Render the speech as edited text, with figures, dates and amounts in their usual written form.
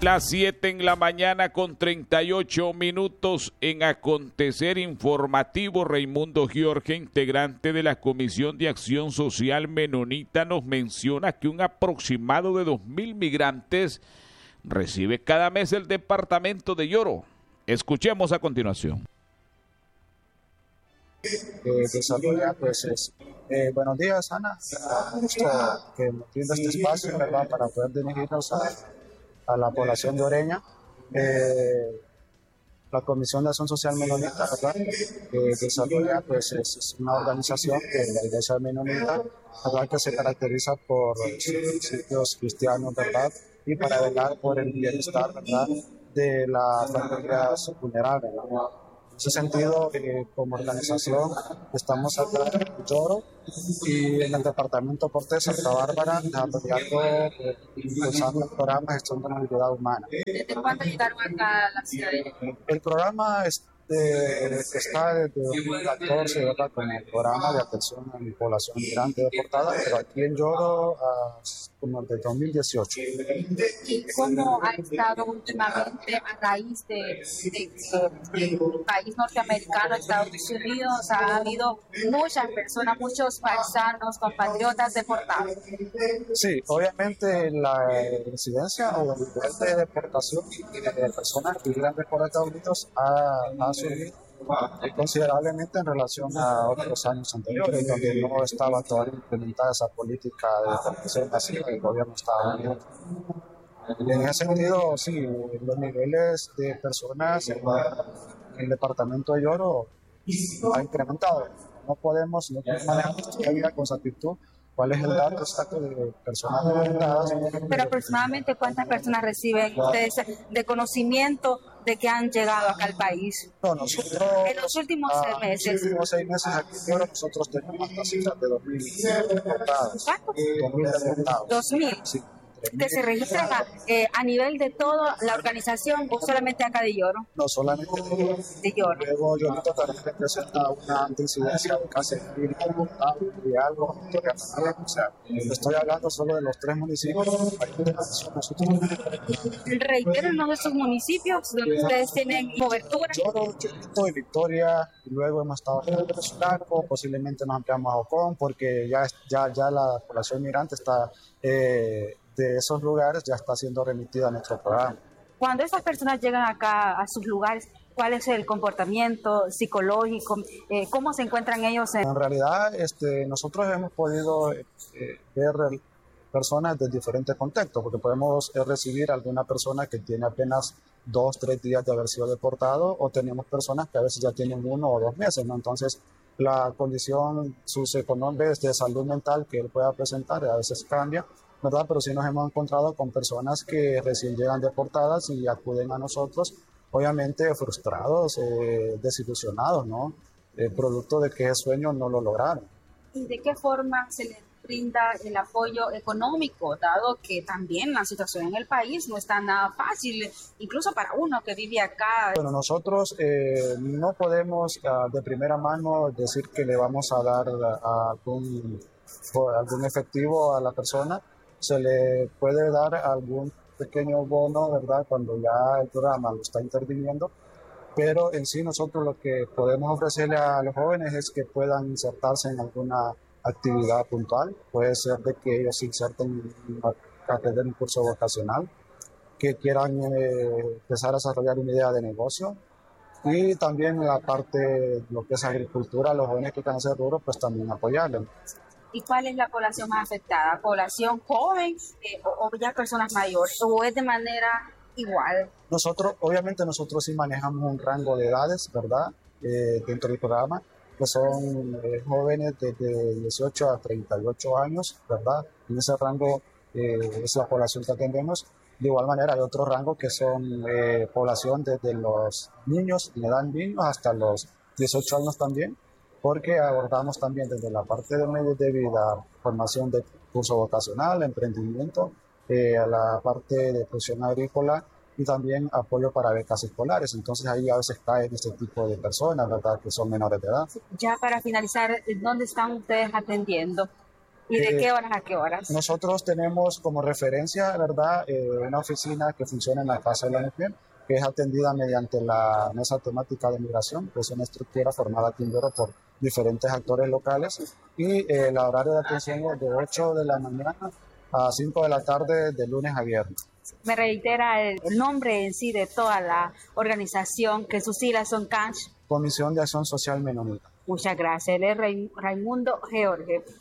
Las 7 en la mañana con 38 minutos en Acontecer Informativo. Raimundo Giorge, integrante de la Comisión de Acción Social Menonita, nos menciona que un aproximado de 2.000 migrantes recibe cada mes el departamento de Yoro. Escuchemos a continuación. Desarrolla, buenos días, Ana. Justo que nos brinda este espacio, ¿verdad?, para poder dirigirnos a la población de Oreña. La Comisión de Acción Social Menonita, ¿verdad?, desarrolla, es una organización de la Iglesia Menonita, ¿verdad?, que se caracteriza por principios cristianos, ¿verdad?, y para velar por el bienestar, ¿verdad?, de las familias vulnerables, ¿no? En ese sentido, como organización, estamos acá en Yoro y en el departamento Porte Santa Bárbara desarrollando, impulsando el programa de gestión de movilidad humana. ¿Desde cuándo llegaron acá a la ciudad de Yoro? El programa está desde 2014, ¿verdad?, con el programa de atención a la población migrante deportada, pero aquí en Yoro como desde 2018. ¿Y cómo ha estado últimamente a raíz del país norteamericano, Estados Unidos? Ha habido muchas personas, muchos paisanos, compatriotas deportados. Sí, obviamente la incidencia o el nivel de deportación de personas que migran por Estados Unidos ha subido considerablemente en relación a otros años anteriores, donde no estaba todavía implementada esa política de deportación masiva que el gobierno estaba viendo. En ese sentido, sí, los niveles de personas en el departamento de Yoro ha incrementado. No podemos manejar todavía con exactitud cuál es el dato exacto de personas deportadas. Pero aproximadamente ¿cuántas personas reciben ustedes de conocimiento de que han llegado acá al país? No, nosotros en los últimos 6 meses. En los últimos 6 meses aquí en Yoro nosotros tenemos hasta cifras de 2.000 deportados. ¿Cuántos? 2.000 deportados. 2.000. Sí. ¿Que se registran a nivel de toda la organización o solamente acá de Yoro? No, solamente de Yoro. Luego Yoro también representa una incidencia de casi 1.000 y algo. O sea, estoy hablando solo de los 3 municipios. Reiteren de esos municipios donde ustedes tienen cobertura. Yoro, Chorito y Victoria, y luego hemos estado en el Sulaco, posiblemente nos ampliamos a Ocón, porque ya la población migrante está de esos lugares ya está siendo remitida a nuestro programa. Cuando estas personas llegan acá a sus lugares, ¿cuál es el comportamiento psicológico? ¿Cómo se encuentran ellos? En realidad, nosotros hemos podido ver personas de diferentes contextos, porque podemos recibir a alguna persona que tiene apenas 2-3 días de haber sido deportado, o tenemos personas que a veces ya tienen 1 o 2 meses, ¿no? Entonces, la condición socioeconómica de salud mental que él pueda presentar a veces cambia, ¿verdad? Pero sí nos hemos encontrado con personas que recién llegan deportadas y acuden a nosotros, obviamente frustrados, desilusionados, ¿no? Producto de que ese sueño no lo lograron. ¿Y de qué forma se les brinda el apoyo económico, dado que también la situación en el país no está nada fácil, incluso para uno que vive acá? Bueno, nosotros no podemos de primera mano decir que le vamos a dar algún efectivo a la persona. Se le puede dar algún pequeño bono, ¿verdad?, cuando ya el programa lo está interviniendo, pero en sí nosotros lo que podemos ofrecerle a los jóvenes es que puedan insertarse en alguna actividad puntual. Puede ser de que ellos se inserten en un curso vocacional, que quieran empezar a desarrollar una idea de negocio, y también en la parte de lo que es agricultura, los jóvenes que quieran hacer rubro, pues también apoyarlos. ¿Y cuál es la población más afectada? ¿Población joven o ya personas mayores? ¿O es de manera igual? Obviamente nosotros sí manejamos un rango de edades, ¿verdad? Dentro del programa, que son jóvenes desde 18 a 38 años, ¿verdad? En ese rango es la población que atendemos. De igual manera hay otro rango que son población desde los niños, de edad niños, hasta los 18 años también, porque abordamos también desde la parte de medios de vida, formación de curso vocacional, emprendimiento, a la parte de producción agrícola y también apoyo para becas escolares. Entonces ahí a veces caen este tipo de personas, ¿verdad?, que son menores de edad. Ya para finalizar, ¿dónde están ustedes atendiendo? ¿Y de qué horas a qué horas? Nosotros tenemos como referencia, ¿verdad?, una oficina que funciona en la Casa de la Mujer, que es atendida mediante la mesa temática de migración, que es una estructura formada aquí en Yoro por diferentes actores locales, y el horario de atención es de 8 de la mañana a 5 de la tarde de lunes a viernes. Me reitera el nombre en sí de toda la organización, que sus siglas son CANCH. Comisión de Acción Social Menonita. Muchas gracias. Él es Raimundo George.